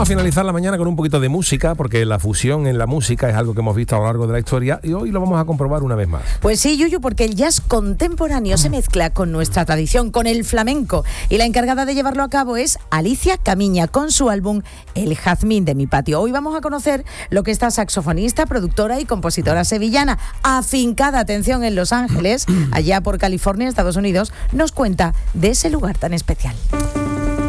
Vamos a finalizar la mañana con un poquito de música, porque la fusión en la música es algo que hemos visto a lo largo de la historia y hoy lo vamos a comprobar una vez más. Pues sí, Yuyu, porque el jazz contemporáneo se mezcla con nuestra tradición, con el flamenco, y la encargada de llevarlo a cabo es Alicia Camiña, con su álbum El Jazmín de mi patio. Hoy vamos a conocer lo que esta saxofonista, productora y compositora sevillana, afincada, atención, en Los Ángeles, allá por California, Estados Unidos, nos cuenta de ese lugar tan especial.